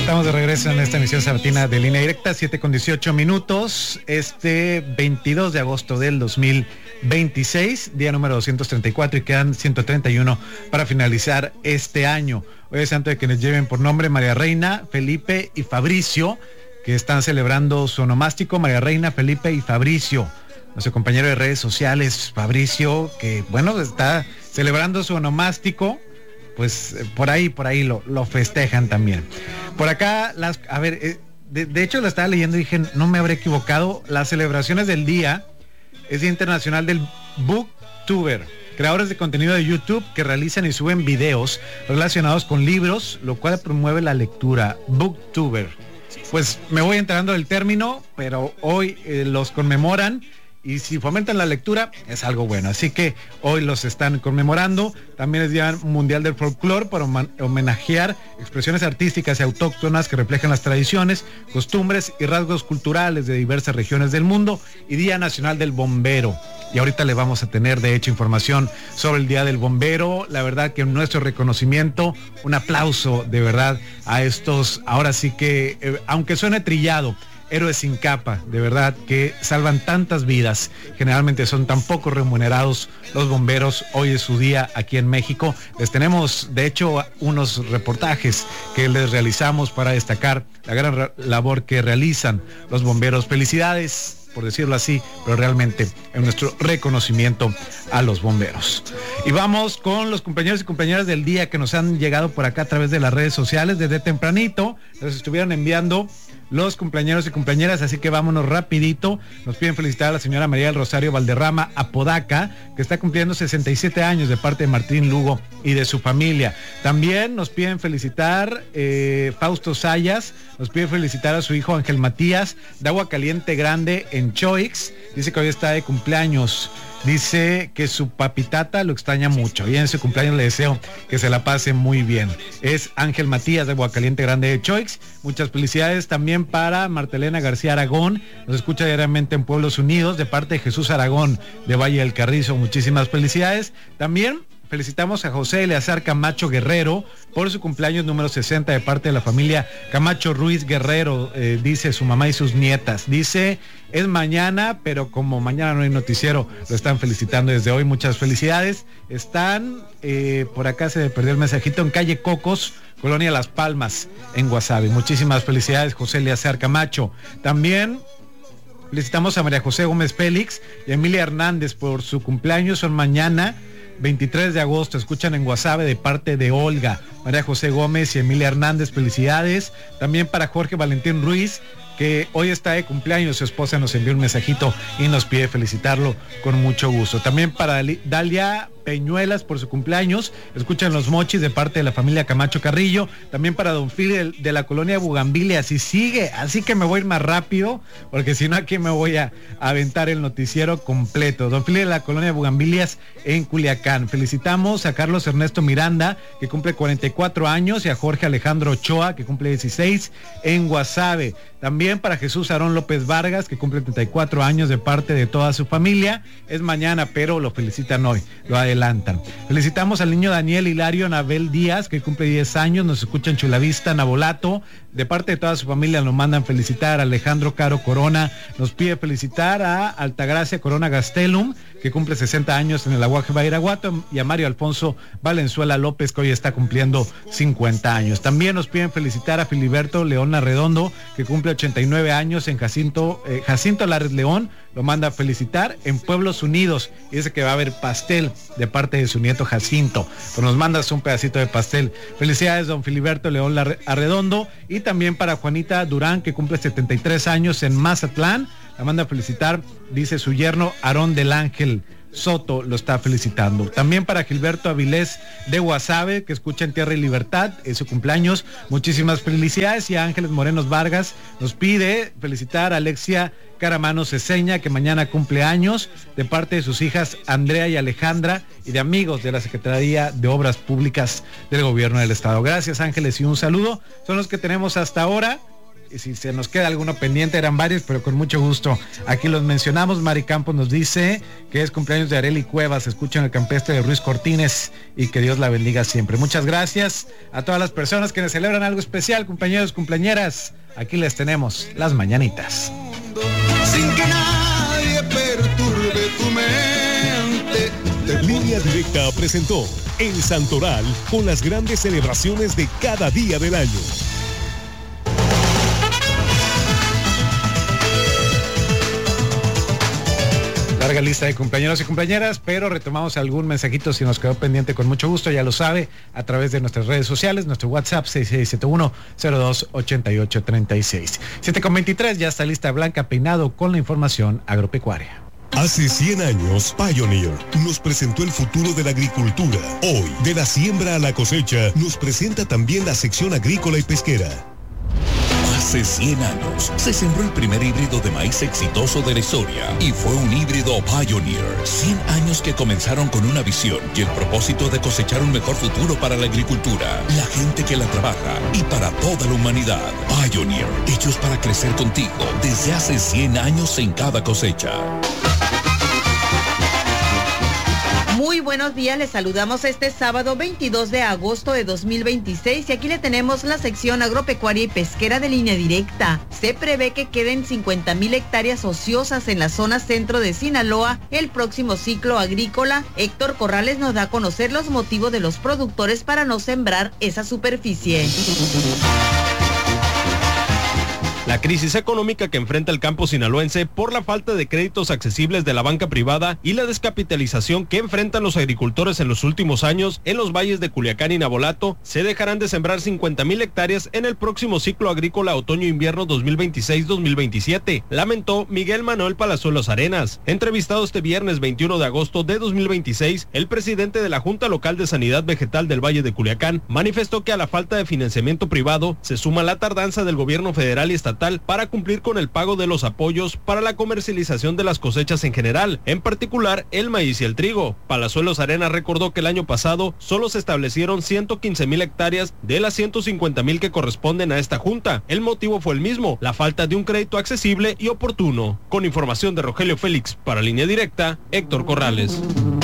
Estamos de regreso en esta emisión sabatina de Línea Directa, 7:18. Este 22 de agosto del 2026, día número 234, y quedan 131 para finalizar este año. Hoy es santo de quienes lleven por nombre María Reina, Felipe y Fabricio, que están celebrando su onomástico. María Reina, Felipe y Fabricio. Nuestro compañero de redes sociales, Fabricio, que bueno, está celebrando su onomástico. Pues por ahí lo festejan también. Por acá, de hecho lo estaba leyendo y dije, no me habré equivocado. Las celebraciones del día es Día Internacional del Booktuber, creadores de contenido de YouTube que realizan y suben videos relacionados con libros, lo cual promueve la lectura. Booktuber. Pues me voy enterando del término, pero hoy los conmemoran. Y si fomentan la lectura, es algo bueno. Así que hoy los están conmemorando. También es Día Mundial del Folclore, para homenajear expresiones artísticas y autóctonas que reflejan las tradiciones, costumbres y rasgos culturales de diversas regiones del mundo. Y Día Nacional del Bombero. Y ahorita le vamos a tener, de hecho, información sobre el Día del Bombero. La verdad que nuestro reconocimiento, un aplauso de verdad a estos, ahora sí que, aunque suene trillado, héroes sin capa, de verdad, que salvan tantas vidas. Generalmente son tan poco remunerados los bomberos. Hoy es su día aquí en México. Les tenemos, de hecho, unos reportajes que les realizamos para destacar la gran labor que realizan los bomberos. Felicidades, por decirlo así, pero realmente en nuestro reconocimiento a los bomberos. Y vamos con los compañeros y compañeras del día que nos han llegado por acá a través de las redes sociales. Desde tempranito nos estuvieron enviando los cumpleañeros y compañeras, así que vámonos rapidito. Nos piden felicitar a la señora María del Rosario Valderrama Apodaca, que está cumpliendo 67 años, de parte de Martín Lugo y de su familia. También nos piden felicitar Fausto Sayas, nos pide felicitar a su hijo Ángel Matías de Agua Caliente Grande en Choix. Dice que hoy está de cumpleaños. Dice que su papitata lo extraña mucho y en su cumpleaños le deseo que se la pase muy bien. Es Ángel Matías de Aguacaliente Grande de Choix. Muchas felicidades también para Martelena García Aragón. Nos escucha diariamente en Pueblos Unidos, de parte de Jesús Aragón de Valle del Carrizo. Muchísimas felicidades. También felicitamos a José Eleazar Camacho Guerrero por su cumpleaños número 60, de parte de la familia Camacho Ruiz Guerrero, dice su mamá y sus nietas. Dice, es mañana, pero como mañana no hay noticiero, lo están felicitando desde hoy. Muchas felicidades. Están, por acá se me perdió el mensajito, en calle Cocos, Colonia Las Palmas, en Guasave. Muchísimas felicidades, José Eleazar Camacho. También felicitamos a María José Gómez Félix y Emilia Hernández por su cumpleaños. Son mañana 23 de agosto, escuchan en Guasave, de parte de Olga, María José Gómez y Emilia Hernández. Felicidades. También para Jorge Valentín Ruiz, que hoy está de cumpleaños. Su esposa nos envió un mensajito y nos pide felicitarlo con mucho gusto. También para Dalia Peñuelas por su cumpleaños, escuchan Los Mochis, de parte de la familia Camacho Carrillo. También para Don Fili de la colonia Bugambilias, y sigue, así que me voy a ir más rápido, porque si no aquí me voy a aventar el noticiero completo. Don Fili de la colonia Bugambilias en Culiacán. Felicitamos a Carlos Ernesto Miranda, que cumple 44 años, y a Jorge Alejandro Ochoa, que cumple 16 en Guasave. También para Jesús Aarón López Vargas, que cumple 34 años, de parte de toda su familia. Es mañana, pero lo felicitan hoy, lo adelantan. Felicitamos al niño Daniel Hilario Nabel Díaz, que cumple 10 años, nos escucha en Chulavista, Nabolato. De parte de toda su familia lo mandan felicitar. Alejandro Caro Corona nos pide felicitar a Altagracia Corona Gastelum, que cumple 60 años en el Aguaje Bairaguato, y a Mario Alfonso Valenzuela López, que hoy está cumpliendo 50 años. También nos piden felicitar a Filiberto León Arredondo, que cumple 89 años en Jacinto Lares León. Lo manda a felicitar en Pueblos Unidos, y dice que va a haber pastel de parte de su nieto Jacinto. Pues nos mandas un pedacito de pastel. Felicidades, don Filiberto León Arredondo. Y también para Juanita Durán, que cumple 73 años en Mazatlán. La manda a felicitar, dice su yerno Aarón del Ángel Soto, lo está felicitando. También para Gilberto Avilés de Guasave, que escucha en Tierra y Libertad, es su cumpleaños. Muchísimas felicidades. Y a Ángeles Morenos Vargas nos pide felicitar a Alexia Caramano Ceseña, que mañana cumple años, de parte de sus hijas Andrea y Alejandra, y de amigos de la Secretaría de Obras Públicas del Gobierno del Estado. Gracias, Ángeles, y un saludo. Son los que tenemos hasta ahora. Y si se nos queda alguno pendiente, eran varios, pero con mucho gusto aquí los mencionamos. Mari Campos nos dice que es cumpleaños de Arely Cuevas, escuchan el campestre de Ruiz Cortines y que Dios la bendiga siempre. Muchas gracias a todas las personas que nos celebran algo especial, compañeros, cumpleañeras. Aquí les tenemos las mañanitas. Sin que nadie perturbe tu mente. Línea Directa presentó El Santoral con las grandes celebraciones de cada día del año. Larga lista de compañeros y compañeras, pero retomamos algún mensajito si nos quedó pendiente, con mucho gusto, ya lo sabe, a través de nuestras redes sociales, nuestro WhatsApp 6671-028836. 7:23, ya está lista Blanca Peinado con la información agropecuaria. Hace 100 años, Pioneer nos presentó el futuro de la agricultura. Hoy, de la siembra a la cosecha, nos presenta también la sección agrícola y pesquera. Hace 100 años se sembró el primer híbrido de maíz exitoso de la historia y fue un híbrido Pioneer. 100 años que comenzaron con una visión y el propósito de cosechar un mejor futuro para la agricultura, la gente que la trabaja y para toda la humanidad. Pioneer, hechos para crecer contigo desde hace 100 años en cada cosecha. Muy buenos días, les saludamos este sábado 22 de agosto de 2026 y aquí le tenemos la sección agropecuaria y pesquera de Línea Directa. Se prevé que queden 50,000 hectáreas ociosas en la zona centro de Sinaloa el próximo ciclo agrícola. Héctor Corrales nos da a conocer los motivos de los productores para no sembrar esa superficie. La crisis económica que enfrenta el campo sinaloense por la falta de créditos accesibles de la banca privada y la descapitalización que enfrentan los agricultores en los últimos años en los valles de Culiacán y Navolato, se dejarán de sembrar 50,000 hectáreas en el próximo ciclo agrícola otoño-invierno 2026-2027, lamentó Miguel Manuel Palazuelos Arenas. Entrevistado este viernes 21 de agosto de 2026, el presidente de la Junta Local de Sanidad Vegetal del Valle de Culiacán manifestó que a la falta de financiamiento privado se suma la tardanza del gobierno federal y estatal para cumplir con el pago de los apoyos para la comercialización de las cosechas en general, en particular el maíz y el trigo. Palazuelos Arenas recordó que el año pasado solo se establecieron 115,000 hectáreas de las 150,000 que corresponden a esta junta. El motivo fue el mismo, la falta de un crédito accesible y oportuno. Con información de Rogelio Félix para Línea Directa, Héctor Corrales.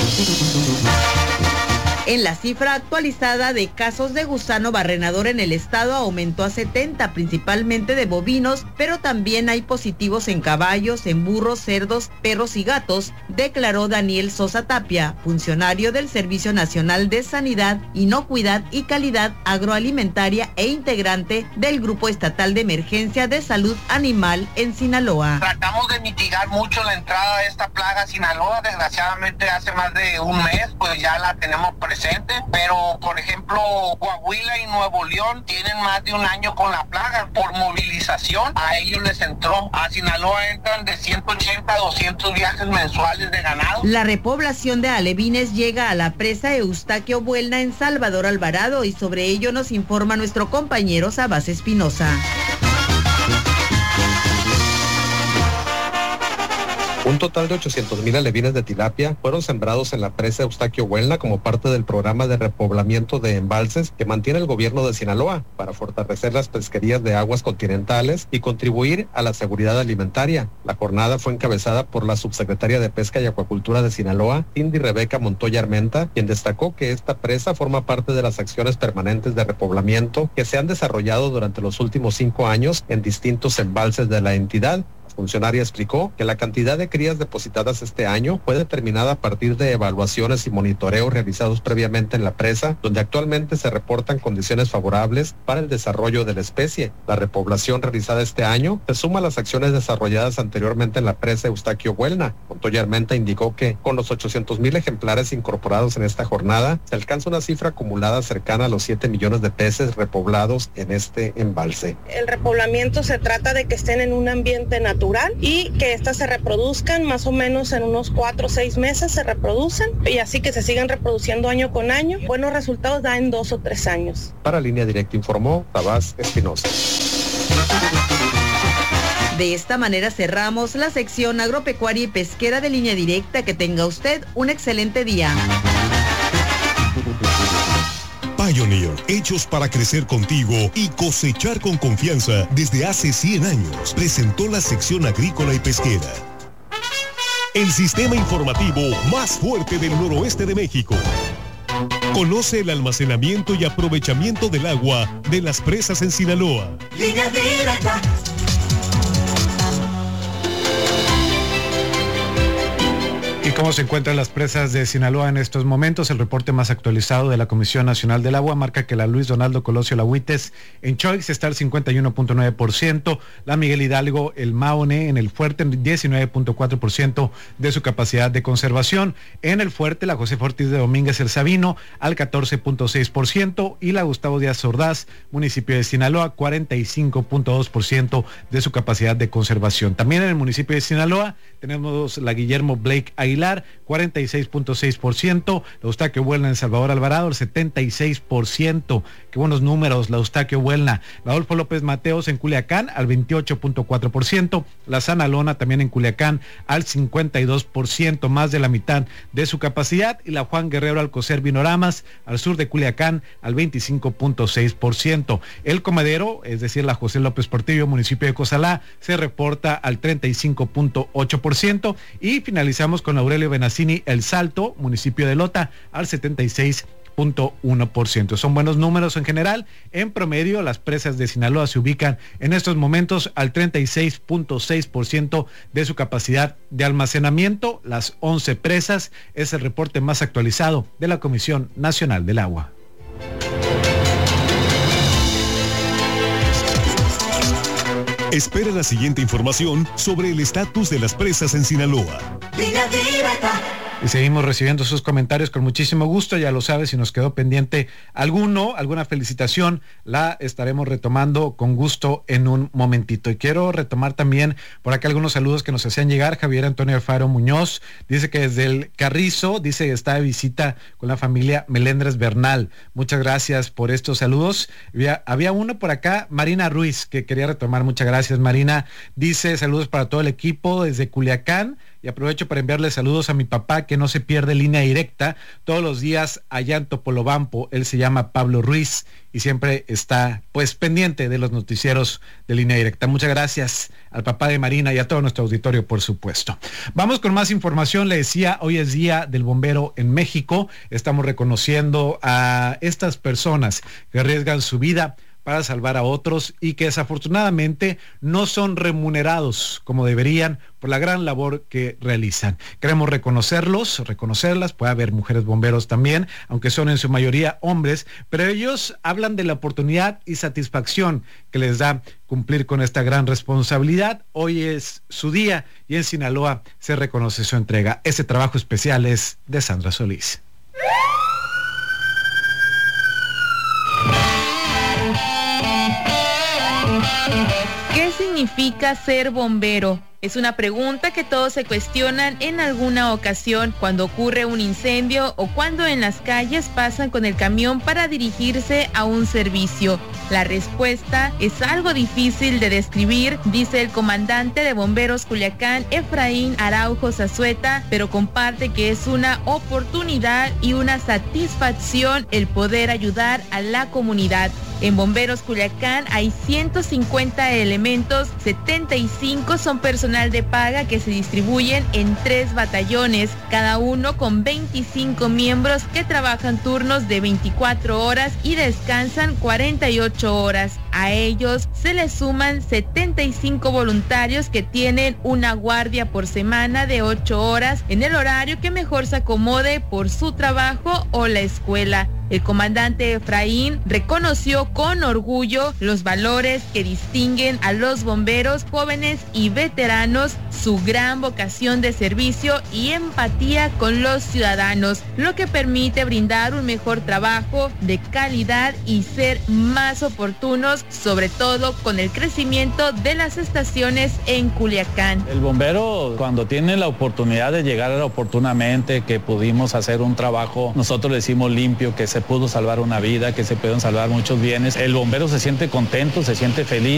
En la cifra actualizada de casos de gusano barrenador en el estado aumentó a 70, principalmente de bovinos, pero también hay positivos en caballos, en burros, cerdos, perros y gatos, declaró Daniel Sosa Tapia, funcionario del Servicio Nacional de Sanidad, Inocuidad y Calidad Agroalimentaria e integrante del Grupo Estatal de Emergencia de Salud Animal en Sinaloa. Tratamos de mitigar mucho la entrada de esta plaga a Sinaloa, desgraciadamente hace más de un mes, pues ya la tenemos presente, pero por ejemplo Coahuila y Nuevo León tienen más de un año con la plaga. Por movilización a ellos les entró. A Sinaloa entran de 180 a 200 viajes mensuales de ganado. La repoblación de alevines llega a la presa Eustaquio Buelna en Salvador Alvarado y sobre ello nos informa nuestro compañero Sabás Espinosa. Un total de 800,000 alevines de tilapia fueron sembrados en la presa Eustaquio Buelna como parte del programa de repoblamiento de embalses que mantiene el gobierno de Sinaloa para fortalecer las pesquerías de aguas continentales y contribuir a la seguridad alimentaria. La jornada fue encabezada por la subsecretaria de Pesca y Acuacultura de Sinaloa, Cindy Rebeca Montoya Armenta, quien destacó que esta presa forma parte de las acciones permanentes de repoblamiento que se han desarrollado durante los últimos 5 años en distintos embalses de la entidad. Funcionaria explicó que la cantidad de crías depositadas este año fue determinada a partir de evaluaciones y monitoreos realizados previamente en la presa, donde actualmente se reportan condiciones favorables para el desarrollo de la especie. La repoblación realizada este año se suma a las acciones desarrolladas anteriormente en la presa Eustaquio Buelna. Montoya Armenta indicó que con los 800,000 ejemplares incorporados en esta jornada, se alcanza una cifra acumulada cercana a los 7 millones de peces repoblados en este embalse. El repoblamiento se trata de que estén en un ambiente natural y que éstas se reproduzcan más o menos en unos 4 o 6 meses se reproducen y así que se sigan reproduciendo año con año. Buenos resultados da en 2 o 3 años. Para Línea Directa informó Sabás Espinosa. De esta manera cerramos la sección agropecuaria y pesquera de Línea Directa. Que tenga usted un excelente día. Pioneer, hechos para crecer contigo y cosechar con confianza desde hace 100 años, presentó la sección agrícola y pesquera. El sistema informativo más fuerte del noroeste de México. Conoce el almacenamiento y aprovechamiento del agua de las presas en Sinaloa. Línea Directa. ¿Y cómo se encuentran las presas de Sinaloa en estos momentos? El reporte más actualizado de la Comisión Nacional del Agua marca que la Luis Donaldo Colosio Lahuites en Choix está al 51.9%, la Miguel Hidalgo, el Maone en el Fuerte 19.4% de su capacidad de conservación. En el Fuerte, la José Ortiz de Domínguez el Sabino al 14.6% y la Gustavo Díaz Ordaz, municipio de Sinaloa, 45.2% de su capacidad de conservación. También en el municipio de Sinaloa tenemos la Guillermo Blake Aguilar, 46.6%, la Eustaquio Buelna en Salvador Alvarado, el 76%, qué buenos números, la Eustaquio Buelna. La Adolfo López Mateos en Culiacán al 28.4%, la Sana Lona también en Culiacán al 52%, más de la mitad de su capacidad, y la Juan Guerrero Alcocer Vinoramas al sur de Culiacán al 25.6%. El Comedero, es decir, la José López Portillo, municipio de Cozalá, se reporta al 35.8%, y finalizamos con Aurelio Benassini El Salto, municipio de Lota, al 76.1%. Son buenos números en general. En promedio, las presas de Sinaloa se ubican en estos momentos al 36.6% de su capacidad de almacenamiento. Las 11 presas es el reporte más actualizado de la Comisión Nacional del Agua. Espera la siguiente información sobre el estatus de las presas en Sinaloa. Línea Directa. Y seguimos recibiendo sus comentarios con muchísimo gusto, ya lo sabes, si nos quedó pendiente alguna felicitación, la estaremos retomando con gusto en un momentito. Y quiero retomar también por acá algunos saludos que nos hacían llegar. Javier Antonio Alfaro Muñoz dice que desde el Carrizo, dice que está de visita con la familia Melendres Bernal. Muchas gracias por estos saludos. Había uno por acá, Marina Ruiz, que quería retomar. Muchas gracias, Marina. Dice saludos para todo el equipo desde Culiacán. Y aprovecho para enviarle saludos a mi papá, que no se pierde Línea Directa todos los días allá en Topolobampo. Él se llama Pablo Ruiz y siempre está pues pendiente de los noticieros de Línea Directa. Muchas gracias al papá de Marina y a todo nuestro auditorio, por supuesto. Vamos con más información. Le decía, hoy es Día del Bombero en México. Estamos reconociendo a estas personas que arriesgan su vida para salvar a otros y que desafortunadamente no son remunerados como deberían por la gran labor que realizan. Queremos reconocerlas, puede haber mujeres bomberos también, aunque son en su mayoría hombres, pero ellos hablan de la oportunidad y satisfacción que les da cumplir con esta gran responsabilidad. Hoy es su día y en Sinaloa se reconoce su entrega. Este trabajo especial es de Sandra Solís. ¿Qué significa ser bombero? Es una pregunta que todos se cuestionan en alguna ocasión cuando ocurre un incendio o cuando en las calles pasan con el camión para dirigirse a un servicio. La respuesta es algo difícil de describir, dice el comandante de Bomberos Culiacán, Efraín Araujo Zazueta, pero comparte que es una oportunidad y una satisfacción el poder ayudar a la comunidad. En Bomberos Culiacán hay 150 elementos, 75 son personal de paga que se distribuyen en 3 batallones, cada uno con 25 miembros que trabajan turnos de 24 horas y descansan 48 horas. A ellos se les suman 75 voluntarios que tienen una guardia por semana de 8 horas en el horario que mejor se acomode por su trabajo o la escuela. El comandante Efraín reconoció con orgullo los valores que distinguen a los bomberos jóvenes y veteranos, su gran vocación de servicio y empatía con los ciudadanos, lo que permite brindar un mejor trabajo de calidad y ser más oportunos, sobre todo con el crecimiento de las estaciones en Culiacán. El bombero, cuando tiene la oportunidad de llegar oportunamente, que pudimos hacer un trabajo, nosotros le decimos limpio, que se pudo salvar una vida, que se pudieron salvar muchos bienes, el bombero se siente contento, se siente feliz.